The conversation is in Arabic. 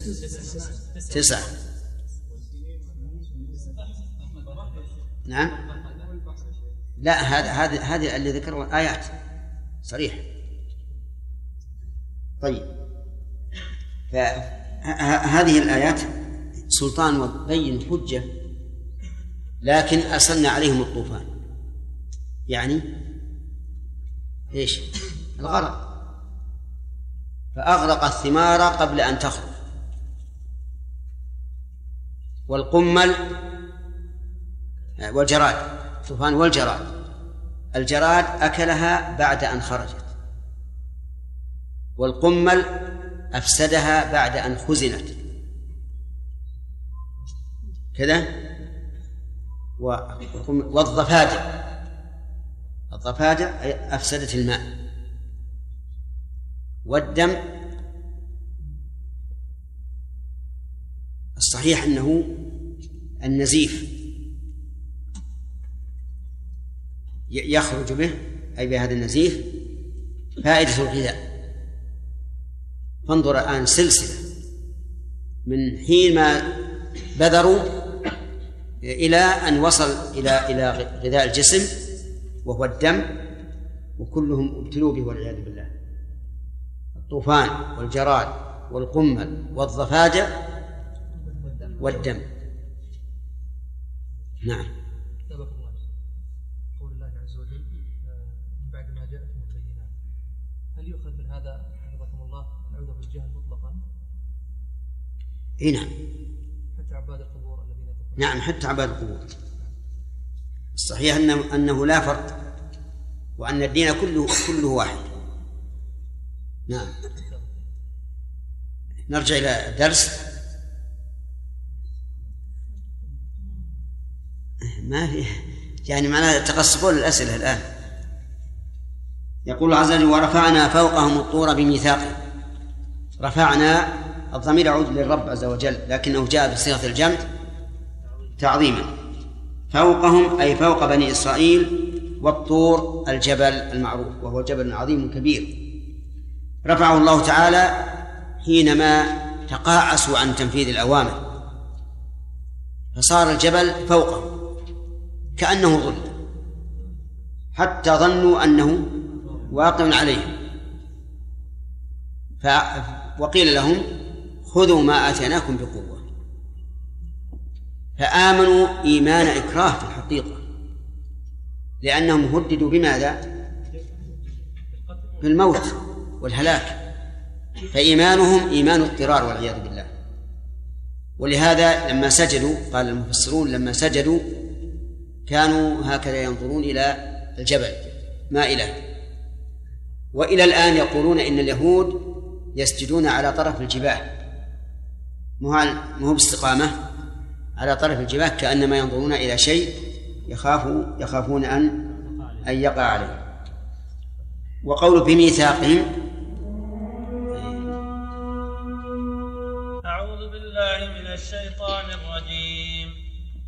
9. نعم، لا، هذه اللي ذكروا آيات صريح. طيب، فهذه الآيات سلطان وبين حجة، لكن أرسلنا عليهم الطوفان، يعني إيش؟ الغرق، فأغرق الثمار قبل أن تخرج، والقمل والجراد، الطوفان والجراد، الجراد أكلها بعد أن خرجت، والقمل أفسدها بعد أن خزنت كذا، والضفادع، الضفادع أفسدت الماء، والدم الصحيح أنه النزيف يخرج به، أي بهذا النزيف فائدة الغذاء. فانظر الآن سلسلة من حين ما بذروا إلى أن وصل إلى غذاء الجسم وهو الدم، وكلهم ابتلوا به والعياذ بالله. الطوفان والجراد والقمل والضفادع والدم. نعم. قول الله عز وجل بعد ما جاءتهم البينات، هل يؤخذ من هذا حفظكم الله العوذ بالجهل مطلقا؟ اي نعم، حتى عباد القبور الذين نعم، حتى عباد القبور. الصحيح أنه لا فرق، وأن الدين كله واحد. نعم. نرجع إلى الدرس. ما في يعني معناه تقصفون الأسئلة الآن. يقول عز وجل: ورفعنا فوقهم الطور بميثاقه. رفعنا، الضمير يعود للرب عز وجل، لكنه جاء بصيغة الجمع تعظيما. فوقهم أي فوق بني إسرائيل، والطور الجبل المعروف، وهو جبل عظيم كبير رفعه الله تعالى حينما تقاعسوا عن تنفيذ الأوامر، فصار الجبل فوقهم كأنه ظل، حتى ظنوا أنه واقع عليهم، وقيل لهم: خذوا ما آتيناكم بقوة. فآمنوا إيمان إكراه في الحقيقة، لأنهم هددوا بماذا؟ بالموت والهلاك، فإيمانهم إيمان اضطرار والعياذ بالله. ولهذا لما سجدوا، قال المفسرون لما سجدوا كانوا هكذا ينظرون إلى الجبل مائلة. وإلى الآن يقولون إن اليهود يسجدون على طرف الجباه، مو باستقامة، على طرف الجباه، كأنما ينظرون إلى شيء يخافون أن يقع عليه. وقول بميثاقهم